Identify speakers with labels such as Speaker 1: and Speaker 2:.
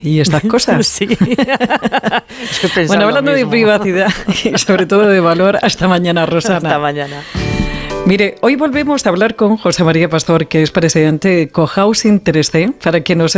Speaker 1: y estas cosas.
Speaker 2: Sí.
Speaker 1: Bueno, hablando de privacidad y sobre todo de valor, hasta mañana, Rosana.
Speaker 2: Hasta mañana.
Speaker 1: Mire, hoy volvemos a hablar con José María Pastor, que es presidente de Cohousing 3C, para que nos